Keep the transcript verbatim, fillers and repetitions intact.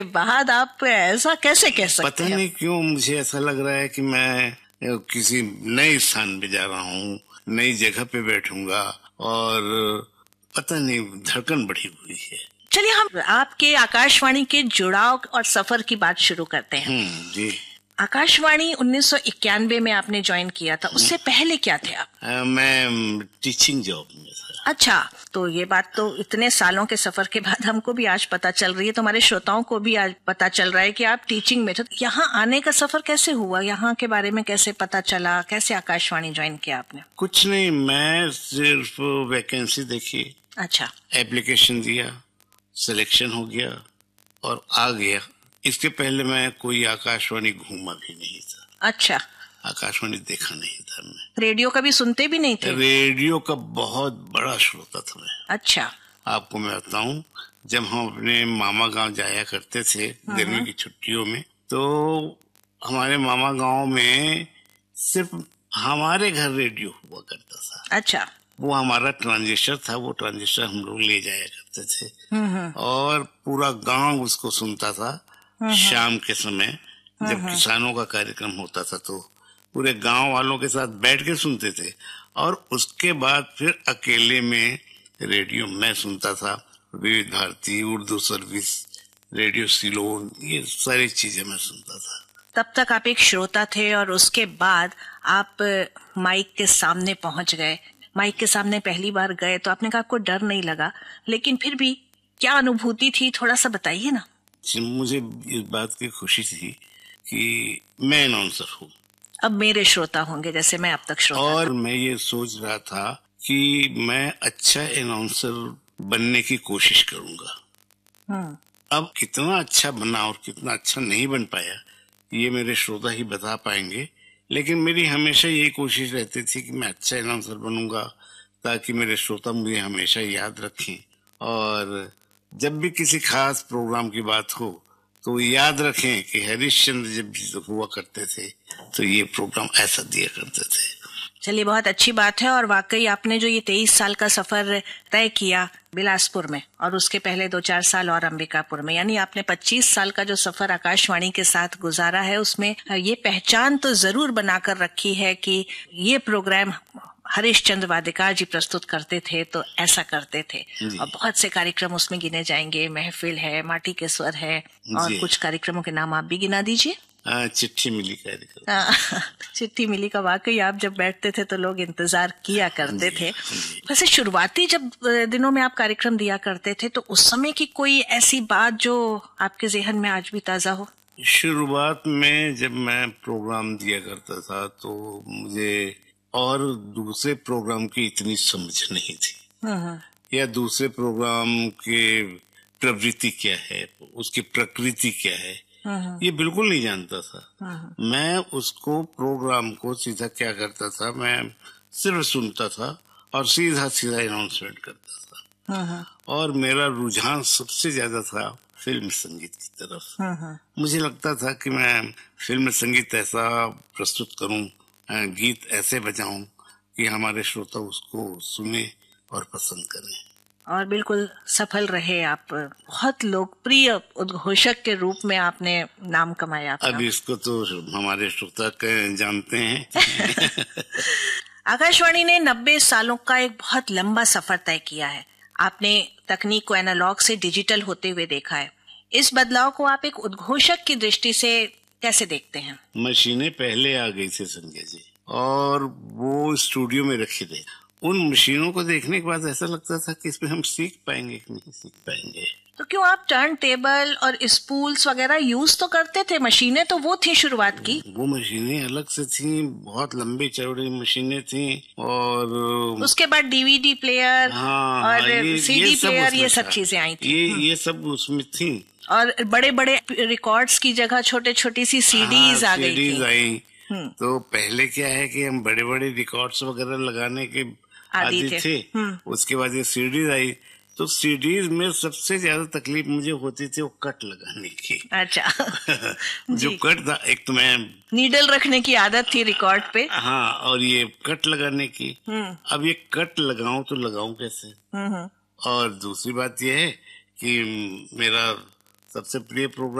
बाद आप ऐसा कैसे कह सकते हैं? पता नहीं क्यों मुझे ऐसा लग रहा है कि मैं किसी नए स्थान पे जा रहा हूँ, नई जगह पे बैठूंगा और पता नहीं धड़कन बढ़ी हुई है। चलिए हम आपके आकाशवाणी के जुड़ाव और सफर की बात शुरू करते हैं। हम्म जी। आकाशवाणी उन्नीस सौ इक्यानवे में आपने ज्वाइन किया था, उससे पहले क्या थे आप? आ, मैं टीचिंग जॉब में था। अच्छा, तो ये बात तो इतने सालों के सफर के बाद हमको भी आज पता चल रही है, तो हमारे श्रोताओं को भी आज पता चल रहा है कि आप टीचिंग में थे। यहाँ आने का सफर कैसे हुआ, यहाँ के बारे में कैसे पता चला, कैसे आकाशवाणी ज्वाइन किया आपने? कुछ नहीं, मैं सिर्फ वैकेंसी देखी। अच्छा। एप्लीकेशन दिया, सिलेक्शन हो गया और आ गया। इसके पहले मैं कोई आकाशवाणी घूमा भी नहीं था। अच्छा। आकाशवाणी देखा नहीं था मैं। रेडियो कभी सुनते भी नहीं थे? रेडियो का बहुत बड़ा श्रोता था मैं। अच्छा। आपको मैं बताऊं, जब हम अपने मामा गांव जाया करते थे गर्मी की छुट्टियों में, तो हमारे मामा गांव में सिर्फ हमारे घर रेडियो हुआ करता था। अच्छा। वो हमारा ट्रांजिस्टर था, वो ट्रांजिस्टर हम लोग ले जाया करते थे और पूरा गांव उसको सुनता था। शाम के समय जब किसानों का कार्यक्रम होता था तो पूरे गांव वालों के साथ बैठ के सुनते थे और उसके बाद फिर अकेले में रेडियो मैं सुनता था। विविध भारती, उर्दू सर्विस, रेडियो सिलोन, ये सारी चीजें मैं सुनता था। तब तक आप एक श्रोता थे और उसके बाद आप माइक के सामने पहुंच गए। माइक के सामने पहली बार गए तो आपने कहा आपको डर नहीं लगा, लेकिन फिर भी क्या अनुभूति थी, थोड़ा सा बताइए ना। मुझे इस बात की खुशी थी कि मैं अनाउंसर हूँ। अब मेरे श्रोता होंगे जैसे मैं अब तक श्रोता और था। मैं ये सोच रहा था कि मैं अच्छा अनाउंसर बनने की कोशिश करूंगा। अब कितना अच्छा बना और कितना अच्छा नहीं बन पाया ये मेरे श्रोता ही बता पाएंगे, लेकिन मेरी हमेशा यही कोशिश रहती थी कि मैं अच्छा अनाउंसर बनूंगा ताकि मेरे श्रोता मुझे हमेशा याद रखें और जब भी किसी खास प्रोग्राम की बात हो तो याद रखें कि हरिश्चंद्र जब हुआ करते थे तो ये प्रोग्राम ऐसा दिया करते थे। चलिए, बहुत अच्छी बात है। और वाकई आपने जो ये तेईस साल का सफर तय किया बिलासपुर में और उसके पहले दो चार साल और अंबिकापुर में, यानी आपने पच्चीस साल का जो सफर आकाशवाणी के साथ गुजारा है, उसमें ये पहचान तो जरूर बनाकर रखी है कि ये प्रोग्राम हरिश्चंद्र वादिकार जी प्रस्तुत करते थे तो ऐसा करते थे। और बहुत से कार्यक्रम उसमें गिने जाएंगे, महफिल है, माटी के स्वर है और कुछ कार्यक्रमों के नाम आप भी गिना दीजिए। चिट्ठी मिली कार्यक्रम। चिट्ठी मिली का वाकई आप जब बैठते थे तो लोग इंतजार किया करते थे। वैसे शुरुआती जब दिनों में आप कार्यक्रम दिया करते थे तो उस समय की कोई ऐसी बात जो आपके जहन में आज भी ताजा हो? शुरुआत में जब मैं प्रोग्राम दिया करता था तो मुझे और दूसरे प्रोग्राम की इतनी समझ नहीं थी या दूसरे प्रोग्राम के प्रवृत्ति क्या है, उसकी प्रकृति क्या है, ये बिल्कुल नहीं जानता था। मैं उसको प्रोग्राम को सीधा क्या करता था, मैं सिर्फ सुनता था और सीधा सीधा अनाउंसमेंट करता था। और मेरा रुझान सबसे ज्यादा था फिल्म संगीत की तरफ। मुझे लगता था कि मैं फिल्म संगीत ऐसा प्रस्तुत करूं, गीत ऐसे बजाऊं कि हमारे श्रोता उसको सुने और पसंद करें। और बिल्कुल सफल रहे आप, बहुत लोकप्रिय उद्घोषक के रूप में आपने नाम कमाया अपना। अब इसको तो हमारे श्रोता जानते हैं। आकाशवाणी ने नब्बे सालों का एक बहुत लंबा सफर तय किया है। आपने तकनीक को एनालॉग से डिजिटल होते हुए देखा है। इस बदलाव को आप एक उद्घोषक की दृष्टि से कैसे देखते हैं? मशीनें पहले आ गई थी संजय जी और वो स्टूडियो में रखी थे। उन मशीनों को देखने के बाद ऐसा लगता था कि इसमें हम सीख पाएंगे कि नहीं सीख पाएंगे। तो क्यों आप टर्न टेबल और स्पूल्स वगैरह यूज तो करते थे? मशीनें तो वो थी शुरुआत की। वो मशीनें अलग से थी, बहुत लंबी चौड़ी मशीनें थी और उसके बाद डीवीडी प्लेयर हाँ, और ये, सीडी ये प्लेयर, ये सब चीजें आई थी। ये ये सब उसमें थी और बड़े बड़े रिकॉर्ड्स की जगह छोटे छोटी सी सीडीज आ गई थी। आई। तो पहले क्या है कि हम बड़े बड़े रिकॉर्ड्स वगैरह लगाने के आदि थे, थे। उसके बाद ये सीडीज आई तो सीडीज में सबसे ज्यादा तकलीफ मुझे होती थी वो कट लगाने की। अच्छा। जो कट था, एक तो मैं नीडल रखने की आदत थी रिकॉर्ड पे, हाँ, और ये कट लगाने की। अब ये कट लगाऊं तो लगाऊं कैसे? और दूसरी बात ये है कि मेरा सबसे प्रिय प्रोग्राम